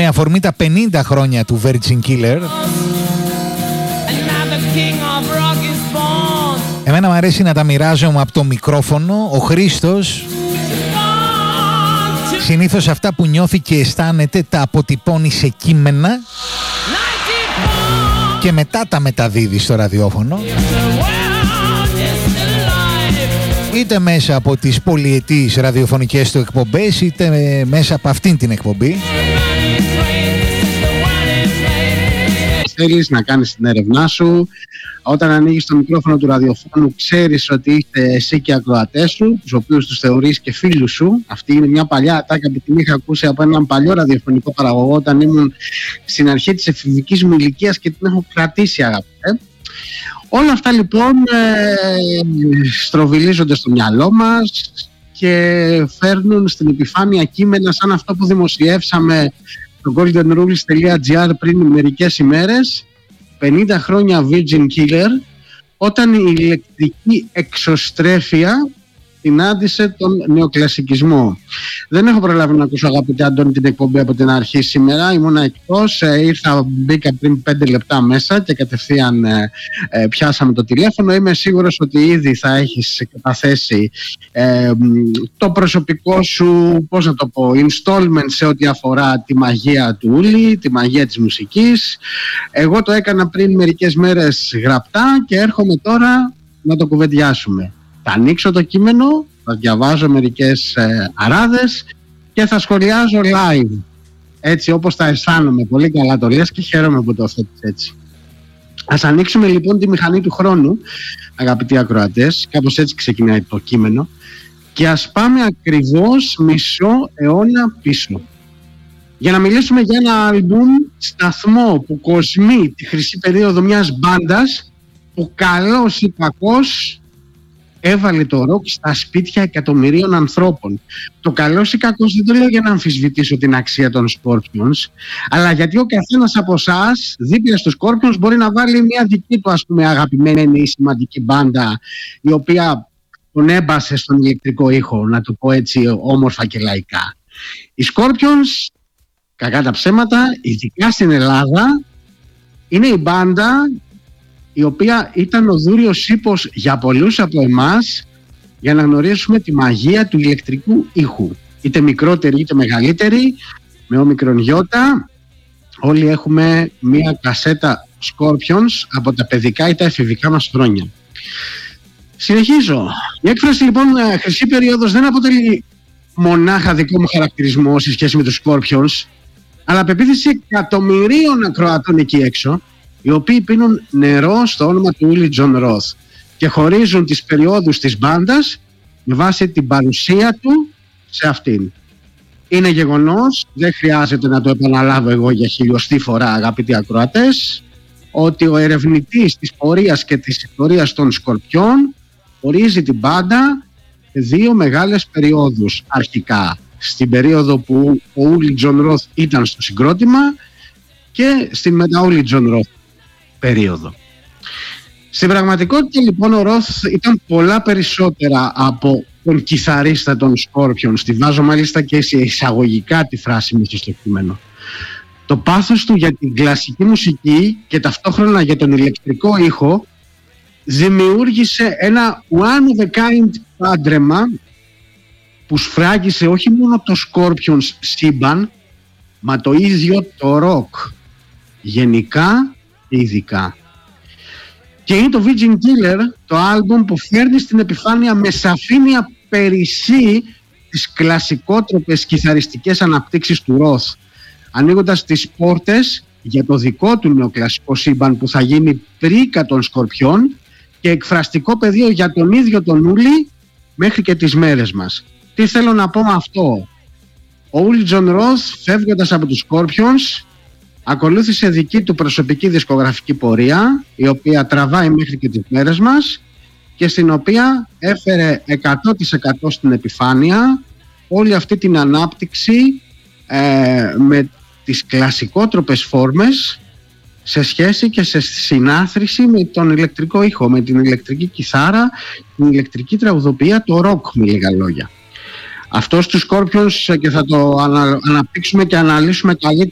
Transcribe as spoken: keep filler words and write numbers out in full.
με αφορμή τα πενήντα χρόνια του Virgin Killer. Εμένα μου αρέσει να τα μοιράζομαι από το μικρόφωνο. Ο Χρήστος συνήθως αυτά που νιώθει και αισθάνεται τα αποτυπώνει σε κείμενα και μετά τα μεταδίδει στο ραδιόφωνο, είτε μέσα από τις πολυετείς ραδιοφωνικές του εκπομπές, είτε μέσα από αυτήν την εκπομπή. Θέλεις να κάνεις την έρευνά σου. Όταν ανοίγεις το μικρόφωνο του ραδιοφώνου, ξέρεις ότι είστε εσύ και οι ακροατές σου, τους οποίους τους θεωρείς και φίλους σου. Αυτή είναι μια παλιά ατάκα που την είχα ακούσει από έναν παλιό ραδιοφωνικό παραγωγό όταν ήμουν στην αρχή της εφηβικής μου ηλικίας και την έχω κρατήσει, αγαπητέ. Όλα αυτά λοιπόν ε, στροβιλίζονται στο μυαλό μας και φέρνουν στην επιφάνεια κείμενα σαν αυτό που δημοσιεύσαμε στο golden rules τελεία gr πριν μερικές ημέρες, πενήντα χρόνια Virgin Killer, όταν η ηλεκτρική εξωστρέφεια συνάντησε τον νεοκλασικισμό. Δεν έχω προλάβει να ακούσω, αγαπητέ Αντώνη, την εκπομπή από την αρχή σήμερα. Ήμουνα εκτός, ε, ήρθα, μπήκα πριν πέντε λεπτά μέσα και κατευθείαν ε, ε, πιάσαμε το τηλέφωνο. Είμαι σίγουρος ότι ήδη θα έχεις καταθέσει ε, το προσωπικό σου, πώς να το πω, installment σε ό,τι αφορά τη μαγεία του Ούλη, τη μαγεία της μουσικής. Εγώ το έκανα πριν μερικές μέρες γραπτά και έρχομαι τώρα να το κουβεντιάσουμε. Θα ανοίξω το κείμενο, θα διαβάζω μερικές ε, αράδες και θα σχολιάζω live, έτσι όπως τα αισθάνομαι. Πολύ καλά το λες και χαίρομαι που το θέτεις έτσι. Ας ανοίξουμε λοιπόν τη μηχανή του χρόνου, αγαπητοί ακροατές, κάπως έτσι ξεκινάει το κείμενο, και ας πάμε ακριβώς μισό αιώνα πίσω. Για να μιλήσουμε για ένα άλμπουμ σταθμό που κοσμεί τη χρυσή περίοδο μιας μπάντας που καλός ή κακός έβαλε το ροκ στα σπίτια εκατομμυρίων ανθρώπων. Το καλός ή κακός δεν το λέω για να αμφισβητήσω την αξία των Scorpions, αλλά γιατί ο καθένας από εσάς δίπλα στους Scorpions μπορεί να βάλει μια δική του, ας πούμε, αγαπημένη ή σημαντική μπάντα, η οποία τον έμπασε στον ηλεκτρικό ήχο, να το πω έτσι όμορφα και λαϊκά. Οι Scorpions, κακά τα ψέματα, ειδικά στην Ελλάδα, είναι η μπάντα η οποία ήταν ο δούριος ύπος για πολλούς από εμάς για να γνωρίσουμε τη μαγεία του ηλεκτρικού ήχου. Είτε μικρότερη είτε μεγαλύτερη, με όμικρον γιώτα, όλοι έχουμε μία κασέτα Scorpions από τα παιδικά ή τα εφηβικά μας χρόνια. Συνεχίζω. Η έκφραση λοιπόν χρυσή περίοδος δεν αποτελεί μονάχα δικό μου χαρακτηρισμό σε σχέση με τους Scorpions, αλλά πεποίθηση εκατομμυρίων ακροατών εκεί έξω, οι οποίοι πίνουν νερό στο όνομα του Ούλι Τζον Ροθ και χωρίζουν τις περιόδους της μπάντας με βάση την παρουσία του σε αυτήν. Είναι γεγονός, δεν χρειάζεται να το επαναλάβω εγώ για χιλιοστή φορά, αγαπητοί ακροατές, ότι ο ερευνητής της πορείας και της ιστορίας των Σκορπιών ορίζει την μπάντα σε δύο μεγάλες περιόδους αρχικά. Στην περίοδο που ο Ούλι Τζον Ροθ ήταν στο συγκρότημα και στην μετά Ούλι Τζον Ροθ περίοδο. Στην πραγματικότητα λοιπόν ο Ροθ ήταν πολλά περισσότερα από τον κιθαρίστα των Scorpions. Τη βάζω μάλιστα και σε εισαγωγικά τη φράση μέσα στο κείμενο. Το πάθος του για την κλασική μουσική και ταυτόχρονα για τον ηλεκτρικό ήχο δημιούργησε ένα one of a kind πάντρεμα που σφράγισε όχι μόνο το Scorpions σύμπαν, μα το ίδιο το rock γενικά και ειδικά. Και είναι το Virgin Killer, το άλμπουμ που φέρνει στην επιφάνεια με σαφήνεια περισσή τις κλασικότροπες κιθαριστικές αναπτύξεις του Roth, ανοίγοντας τις πόρτες για το δικό του νεοκλασικό σύμπαν που θα γίνει πρίκα των Σκορπιών και εκφραστικό πεδίο για τον ίδιο τον Ούλι μέχρι και τις μέρες μας. Τι θέλω να πω με αυτό? Ο Ούλι Τζον Ροθ, φεύγοντας από τους Scorpions, ακολούθησε δική του προσωπική δισκογραφική πορεία, η οποία τραβάει μέχρι και τις μέρες μας και στην οποία έφερε εκατό τοις εκατό στην επιφάνεια όλη αυτή την ανάπτυξη ε, με τις κλασικότροπες φόρμες σε σχέση και σε συνάθρηση με τον ηλεκτρικό ήχο, με την ηλεκτρική κιθάρα, την ηλεκτρική τραγουδοποιία, το rock με λίγα λόγια. Αυτό στους Scorpions, και θα το ανα, αναπτύξουμε και αναλύσουμε καλύτερα